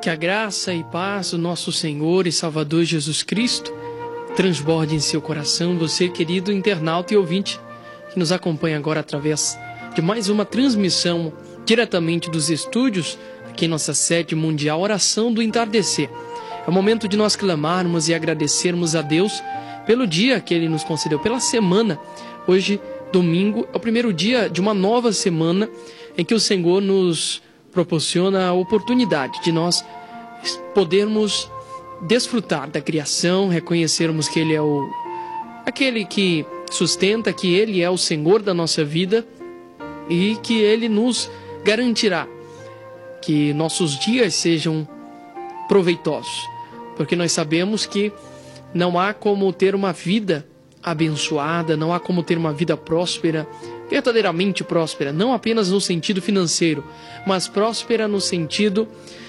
Que a graça e paz do nosso Senhor e Salvador Jesus Cristo transborde em seu coração, você, querido internauta e ouvinte, que nos acompanha agora através de mais uma transmissão diretamente dos estúdios aqui em nossa sede mundial, Oração do Entardecer. É o momento de nós clamarmos e agradecermos a Deus pelo dia que Ele nos concedeu, pela semana. Hoje, domingo, é o primeiro dia de uma nova semana em que o Senhor nos proporciona a oportunidade de nós podermos desfrutar da criação, reconhecermos que Ele é aquele que sustenta, que Ele é o Senhor da nossa vida e que Ele nos garantirá que nossos dias sejam proveitosos, porque nós sabemos que não há como ter uma vida abençoada, não há como ter uma vida próspera, verdadeiramente próspera, não apenas no sentido financeiro, mas próspera no sentido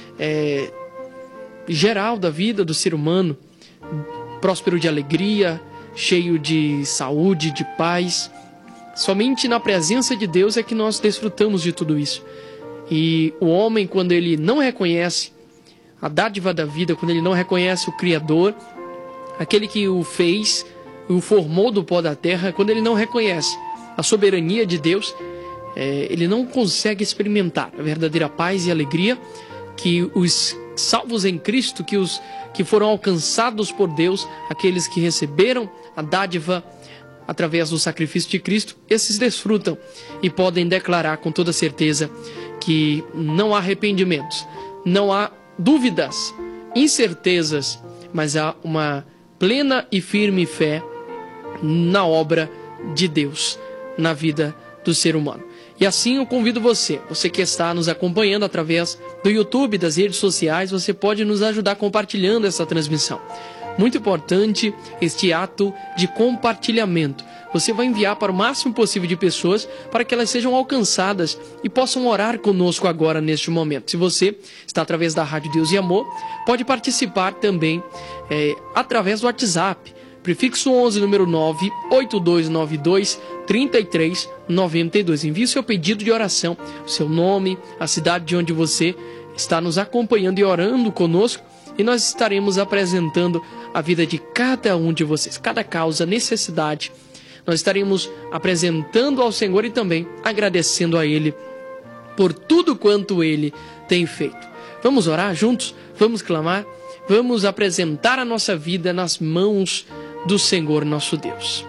geral da vida do ser humano, próspero de alegria, cheio de saúde, de paz. Somente na presença de Deus é que nós desfrutamos de tudo isso. E o homem, quando ele não reconhece a dádiva da vida, quando ele não reconhece o Criador, aquele que o fez, o formou do pó da terra, quando ele não reconhece a soberania de Deus, ele não consegue experimentar a verdadeira paz e alegria que os salvos em Cristo, que os que foram alcançados por Deus, aqueles que receberam a dádiva através do sacrifício de Cristo, esses desfrutam e podem declarar com toda certeza que não há arrependimentos, não há dúvidas, incertezas, mas há uma plena e firme fé na obra de Deus, na vida do ser humano. E assim eu convido você que está nos acompanhando através do YouTube, das redes sociais, você pode nos ajudar compartilhando essa transmissão. Muito importante este ato de compartilhamento. Você vai enviar para o máximo possível de pessoas para que elas sejam alcançadas e possam orar conosco agora neste momento. Se você está através da Rádio Deus e Amor, pode participar também através do WhatsApp. Prefixo 11, número 9, 8292 3392. Envie seu pedido de oração, o seu nome, a cidade de onde você está nos acompanhando e orando conosco, e nós estaremos apresentando a vida de cada um de vocês, cada causa, necessidade. Nós estaremos apresentando ao Senhor e também agradecendo a Ele por tudo quanto Ele tem feito. Vamos orar juntos? Vamos clamar? Vamos apresentar a nossa vida nas mãos do Senhor nosso Deus.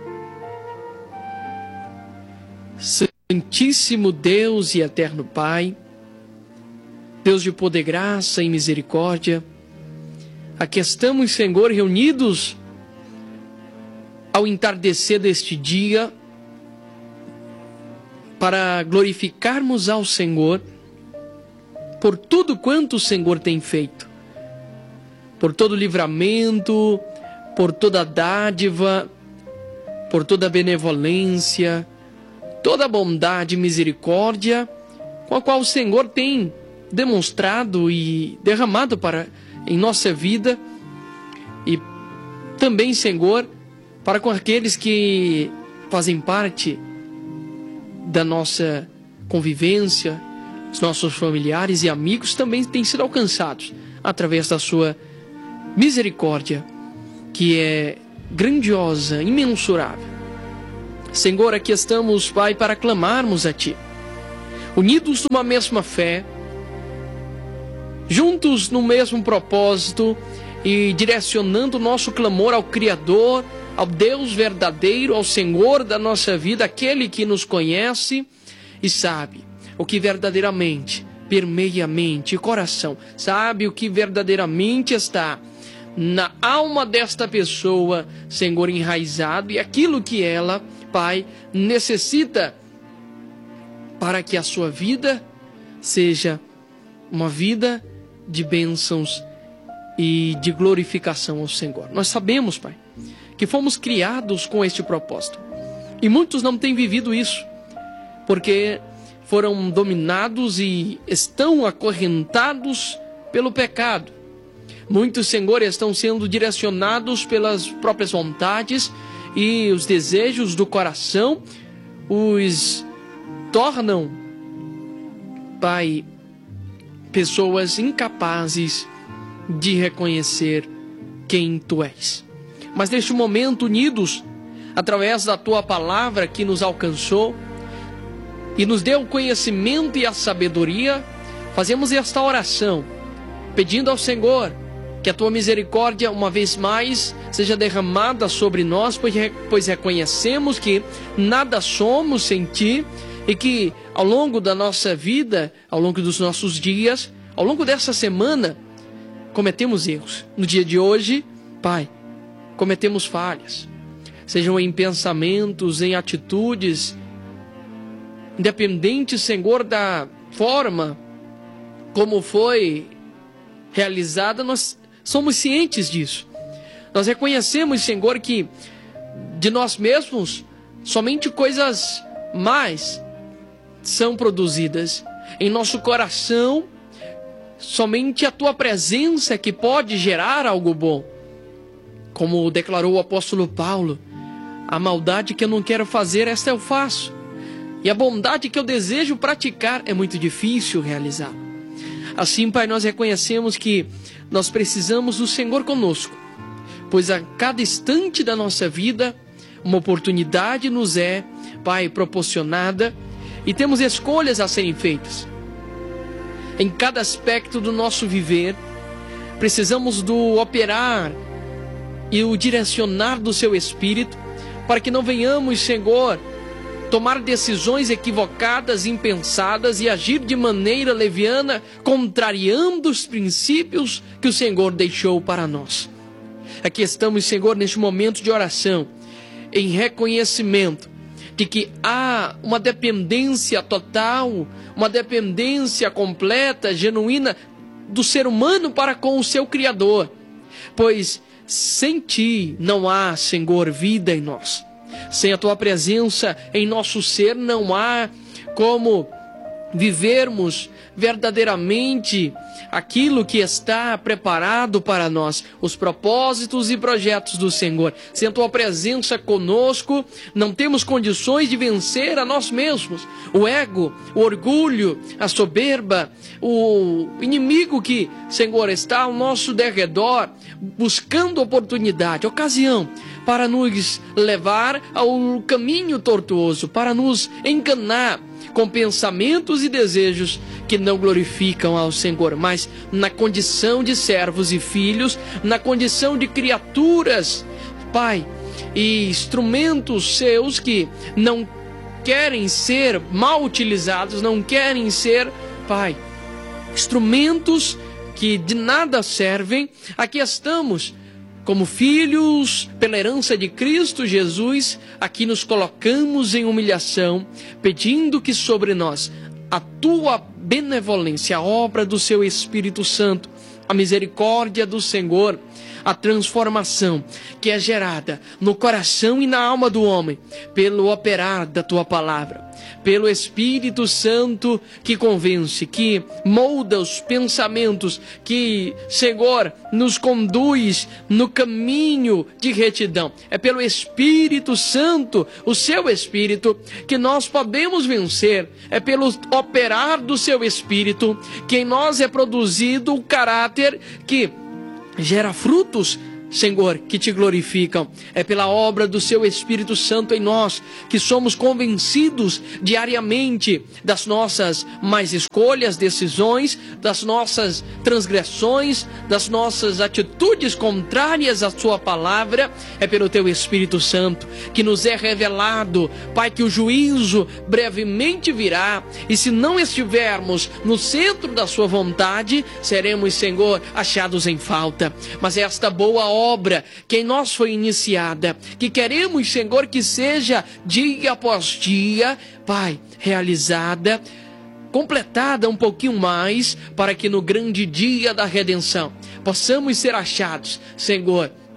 Santíssimo Deus e eterno Pai, Deus de poder, graça e misericórdia, aqui estamos, Senhor, reunidos ao entardecer deste dia para glorificarmos ao Senhor por tudo quanto o Senhor tem feito, por todo livramento, por toda dádiva, por toda benevolência, toda bondade e misericórdia com a qual o Senhor tem demonstrado e derramado em nossa vida, e também, Senhor, para com aqueles que fazem parte da nossa convivência, os nossos familiares e amigos também têm sido alcançados através da sua misericórdia, que é grandiosa, imensurável. Senhor, aqui estamos, Pai, para clamarmos a Ti, unidos numa mesma fé, juntos no mesmo propósito e direcionando o nosso clamor ao Criador, ao Deus verdadeiro, ao Senhor da nossa vida, aquele que nos conhece e sabe o que verdadeiramente permeia a mente e coração, sabe o que verdadeiramente está na alma desta pessoa, Senhor, enraizado, e aquilo que ela, Pai, necessita para que a sua vida seja uma vida de bênçãos e de glorificação ao Senhor. Nós sabemos, Pai, que fomos criados com este propósito, e muitos não têm vivido isso, porque foram dominados e estão acorrentados pelo pecado. Muitos, Senhor, estão sendo direcionados pelas próprias vontades e os desejos do coração, os tornam, Pai, pessoas incapazes de reconhecer quem Tu és. Mas neste momento, unidos através da Tua palavra que nos alcançou e nos deu o conhecimento e a sabedoria, fazemos esta oração, pedindo ao Senhor que a Tua misericórdia, uma vez mais, seja derramada sobre nós, pois reconhecemos que nada somos sem Ti e que ao longo da nossa vida, ao longo dos nossos dias, ao longo dessa semana, cometemos erros. No dia de hoje, Pai, cometemos falhas, sejam em pensamentos, em atitudes, independente, Senhor, da forma como foi realizada, nós somos cientes disso. Nós reconhecemos, Senhor, que de nós mesmos somente coisas más são produzidas. Em nosso coração, somente a Tua presença é que pode gerar algo bom. Como declarou o apóstolo Paulo, a maldade que eu não quero fazer, esta eu faço. E a bondade que eu desejo praticar é muito difícil realizar. Assim, Pai, nós reconhecemos que nós precisamos do Senhor conosco, pois a cada instante da nossa vida, uma oportunidade nos é, Pai, proporcionada e temos escolhas a serem feitas. Em cada aspecto do nosso viver, precisamos do operar e o direcionar do Seu Espírito, para que não venhamos, Senhor, tomar decisões equivocadas, impensadas e agir de maneira leviana, contrariando os princípios que o Senhor deixou para nós. Aqui estamos, Senhor, neste momento de oração, em reconhecimento de que há uma dependência total, uma dependência completa, genuína do ser humano para com o seu Criador, pois sem Ti não há, Senhor, vida em nós. Sem a Tua presença em nosso ser não há como vivermos verdadeiramente aquilo que está preparado para nós, os propósitos e projetos do Senhor. Sem a Tua presença conosco, não temos condições de vencer a nós mesmos. O ego, o orgulho, a soberba, o inimigo que, Senhor, está ao nosso derredor, buscando oportunidade, ocasião, para nos levar ao caminho tortuoso, para nos enganar com pensamentos e desejos que não glorificam ao Senhor, mas na condição de servos e filhos, na condição de criaturas, Pai, e instrumentos Seus que não querem ser mal utilizados, não querem ser, Pai, instrumentos que de nada servem. Aqui estamos como filhos, pela herança de Cristo Jesus, aqui nos colocamos em humilhação, pedindo que sobre nós a Tua benevolência, a obra do Seu Espírito Santo, a misericórdia do Senhor, a transformação que é gerada no coração e na alma do homem, pelo operar da Tua palavra, pelo Espírito Santo que convence, que molda os pensamentos, que, Senhor, nos conduz no caminho de retidão. É pelo Espírito Santo, o Seu Espírito, que nós podemos vencer. É pelo operar do Seu Espírito que em nós é produzido o caráter que gera frutos, Senhor, que Te glorificam. É pela obra do Seu Espírito Santo em nós que somos convencidos diariamente das nossas más escolhas, decisões, das nossas transgressões, das nossas atitudes contrárias à Sua palavra. É pelo Teu Espírito Santo que nos é revelado, Pai, que o juízo brevemente virá, e se não estivermos no centro da Sua vontade, seremos, Senhor, achados em falta. Mas esta boa obra que em nós foi iniciada, que queremos, Senhor, que seja dia após dia, Pai, realizada, completada um pouquinho mais, para que no grande dia da redenção possamos ser achados, Senhor,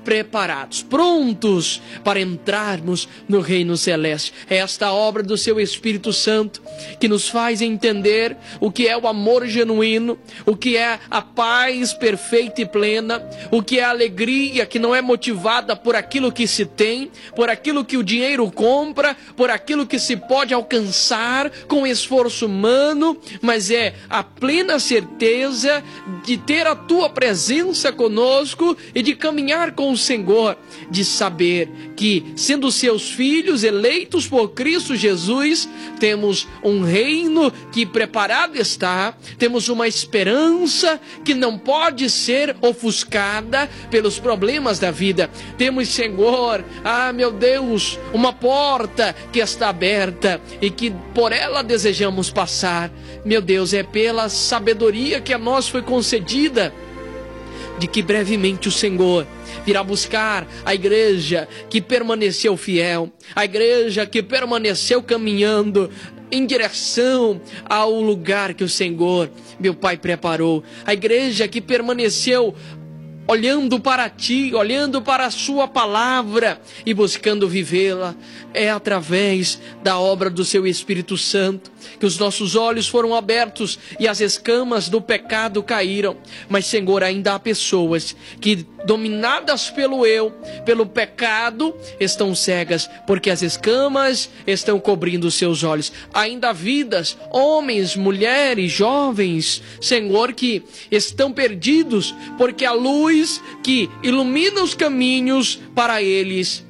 preparados, prontos para entrarmos no reino celeste. É esta obra do seu Espírito Santo que nos faz entender o que é o amor genuíno, o que é a paz perfeita e plena, o que é a alegria que não é motivada por aquilo que se tem, por aquilo que o dinheiro compra, por aquilo que se pode alcançar com esforço humano, mas é a plena certeza de ter a tua presença conosco e de caminhar com o Senhor, de saber que, sendo seus filhos eleitos por Cristo Jesus, temos um reino que preparado está, temos uma esperança que não pode ser ofuscada pelos problemas da vida. Temos, Senhor, meu Deus, uma porta que está aberta e que por ela desejamos passar. Meu Deus, é pela sabedoria que a nós foi concedida, de que brevemente o Senhor virá buscar a igreja que permaneceu fiel, a igreja que permaneceu caminhando em direção ao lugar que o Senhor, meu Pai, preparou, a igreja que permaneceu olhando para ti, olhando para a sua palavra e buscando vivê-la. É através da obra do seu Espírito Santo que os nossos olhos foram abertos e as escamas do pecado caíram. Mas, Senhor, ainda há pessoas que, dominadas pelo eu, pelo pecado, estão cegas, porque as escamas estão cobrindo os seus olhos. Ainda há vidas, homens, mulheres, jovens, Senhor, que estão perdidos, porque a luz que ilumina os caminhos para eles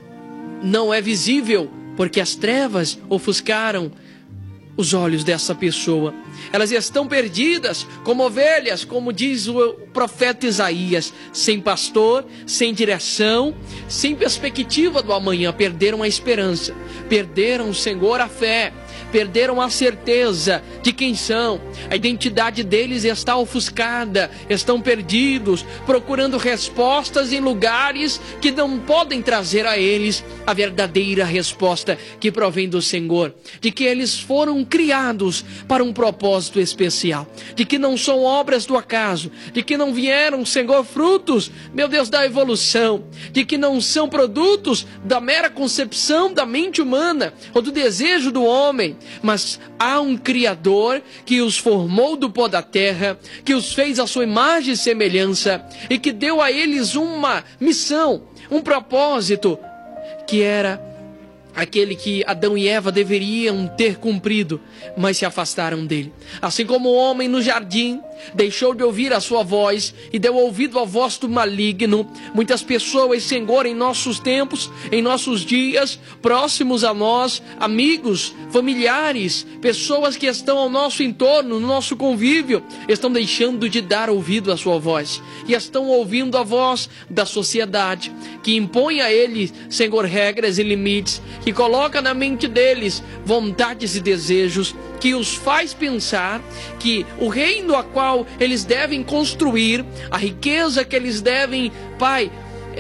não é visível, porque as trevas ofuscaram os olhos dessa pessoa. Elas estão perdidas como ovelhas, como diz o profeta Isaías, sem pastor, sem direção, sem perspectiva do amanhã. Perderam a esperança, perderam, Senhor, a fé, perderam a certeza de quem são. A identidade deles está ofuscada, estão perdidos, procurando respostas em lugares que não podem trazer a eles a verdadeira resposta que provém do Senhor, de que eles foram criados para um propósito especial, de que não são obras do acaso, de que não vieram, Senhor, frutos, meu Deus, da evolução, de que não são produtos da mera concepção da mente humana ou do desejo do homem, mas há um Criador que os formou do pó da terra, que os fez à sua imagem e semelhança e que deu a eles uma missão, um propósito, que era aquele que Adão e Eva deveriam ter cumprido, mas se afastaram dele. Assim como o homem no jardim deixou de ouvir a sua voz e deu ouvido à voz do maligno, muitas pessoas, Senhor, em nossos tempos, em nossos dias, próximos a nós, amigos, familiares, pessoas que estão ao nosso entorno, no nosso convívio, estão deixando de dar ouvido à sua voz e estão ouvindo a voz da sociedade, que impõe a eles, Senhor, regras e limites, que coloca na mente deles vontades e desejos, que os faz pensar que o reino a qual eles devem construir, a riqueza que eles devem, Pai,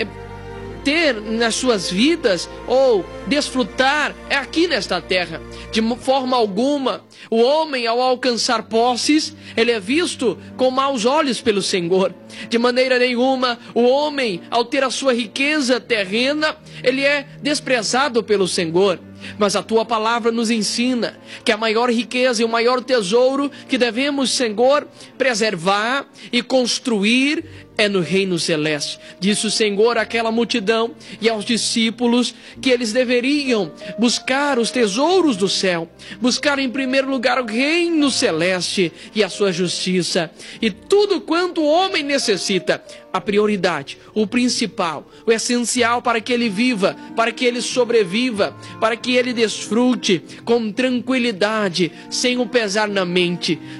ter nas suas vidas ou desfrutar é aqui nesta terra. De forma alguma, o homem, ao alcançar posses, ele é visto com maus olhos pelo Senhor. De maneira nenhuma, o homem, ao ter a sua riqueza terrena, ele é desprezado pelo Senhor. Mas a tua palavra nos ensina que a maior riqueza e o maior tesouro que devemos, Senhor, preservar e construir é no reino celeste. Disse o Senhor àquela multidão e aos discípulos que eles deveriam buscar os tesouros do céu, buscar em primeiro lugar o reino celeste e a sua justiça, e tudo quanto o homem necessita, a prioridade, o principal, o essencial para que ele viva, para que ele sobreviva, para que ele desfrute com tranquilidade, sem o pesar na mente,